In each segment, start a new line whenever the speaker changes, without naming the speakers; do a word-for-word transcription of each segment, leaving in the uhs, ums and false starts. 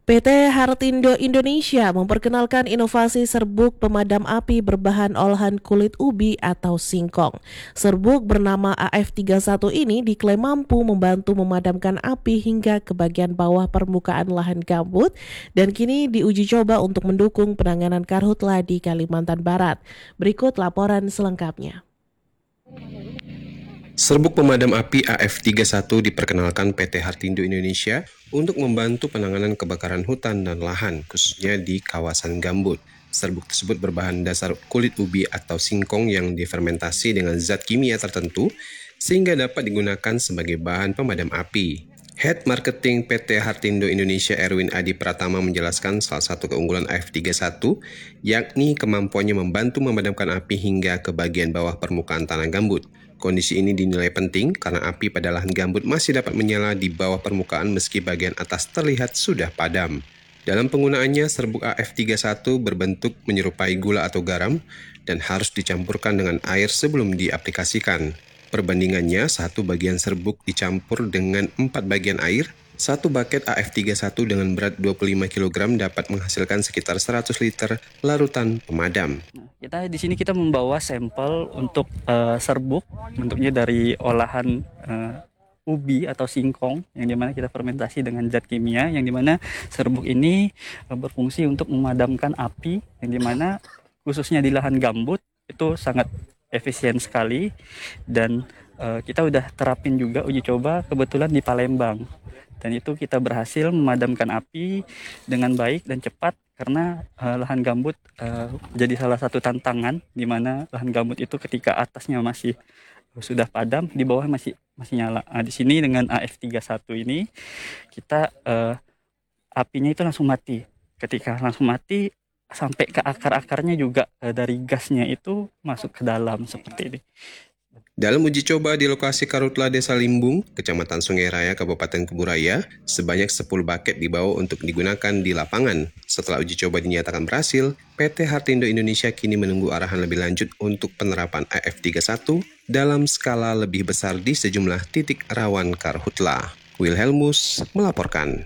P T Hartindo Indonesia memperkenalkan inovasi serbuk pemadam api berbahan olahan kulit ubi atau singkong. Serbuk bernama A F tiga puluh satu ini diklaim mampu membantu memadamkan api hingga ke bagian bawah permukaan lahan gambut dan kini diuji coba untuk mendukung penanganan karhutla di Kalimantan Barat. Berikut laporan selengkapnya.
Serbuk pemadam api A F tiga puluh satu diperkenalkan P T Hartindo Indonesia untuk membantu penanganan kebakaran hutan dan lahan, khususnya di kawasan gambut. Serbuk tersebut berbahan dasar kulit ubi atau singkong yang difermentasi dengan zat kimia tertentu, sehingga dapat digunakan sebagai bahan pemadam api. Head Marketing P T Hartindo Indonesia Erwin Adi Pratama menjelaskan salah satu keunggulan A F tiga puluh satu, yakni kemampuannya membantu memadamkan api hingga ke bagian bawah permukaan tanah gambut. Kondisi ini dinilai penting karena api pada lahan gambut masih dapat menyala di bawah permukaan meski bagian atas terlihat sudah padam. Dalam penggunaannya, serbuk A F tiga puluh satu berbentuk menyerupai gula atau garam dan harus dicampurkan dengan air sebelum diaplikasikan. Perbandingannya, satu bagian serbuk dicampur dengan empat bagian air. Satu bucket A F tiga puluh satu dengan berat dua puluh lima kilogram dapat menghasilkan sekitar seratus liter larutan pemadam.
Nah, kita di sini kita membawa sampel untuk uh, serbuk, bentuknya dari olahan uh, ubi atau singkong yang dimana kita fermentasi dengan zat kimia, yang dimana serbuk ini uh, berfungsi untuk memadamkan api, yang dimana khususnya di lahan gambut itu sangat efisien sekali, dan uh, kita udah terapin juga uji coba kebetulan di Palembang. Dan itu kita berhasil memadamkan api dengan baik dan cepat karena uh, lahan gambut uh, jadi salah satu tantangan di mana lahan gambut itu ketika atasnya masih uh, sudah padam, di bawah masih masih nyala. Nah, di sini dengan A F tiga puluh satu ini kita uh, apinya itu langsung mati. Ketika langsung mati sampai ke akar-akarnya juga uh, dari gasnya itu masuk ke dalam seperti ini.
Dalam uji coba di lokasi karhutla Desa Limbung, Kecamatan Sungai Raya, Kabupaten Kuburaya, sebanyak sepuluh bucket dibawa untuk digunakan di lapangan. Setelah uji coba dinyatakan berhasil, P T Hartindo Indonesia kini menunggu arahan lebih lanjut untuk penerapan A F tiga puluh satu dalam skala lebih besar di sejumlah titik rawan karhutla. Wilhelmus melaporkan.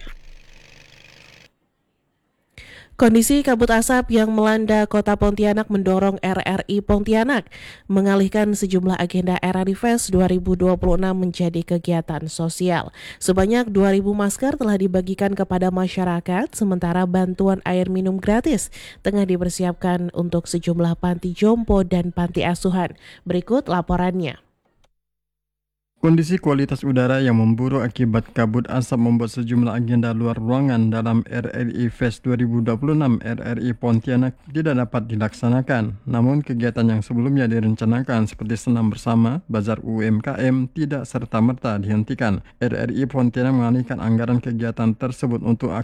Kondisi kabut asap yang melanda kota Pontianak mendorong R R I Pontianak mengalihkan sejumlah agenda R R I Fest dua ribu dua puluh enam menjadi kegiatan sosial. Sebanyak dua ribu masker telah dibagikan kepada masyarakat, sementara bantuan air minum gratis tengah dipersiapkan untuk sejumlah panti jompo dan panti asuhan. Berikut laporannya.
Kondisi kualitas udara yang memburuk akibat kabut asap membuat sejumlah agenda luar ruangan dalam R R I Fest dua ribu dua puluh enam R R I Pontianak tidak dapat dilaksanakan. Namun kegiatan yang sebelumnya direncanakan seperti senam bersama, bazar U M K M tidak serta-merta dihentikan. R R I Pontianak mengalihkan anggaran kegiatan tersebut untuk